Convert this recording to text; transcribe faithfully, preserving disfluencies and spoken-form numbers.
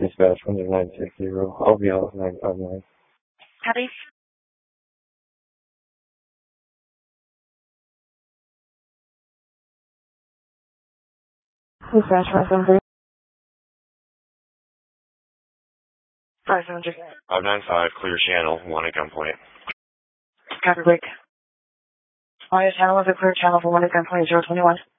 Dispatch one nine six zero, O B L nine five nine. Copy. Dispatch five seven three. five seven three. five nine five, clear channel, one at gunpoint. Copy, break. On your channel is a clear channel for one at gunpoint, zero twenty one.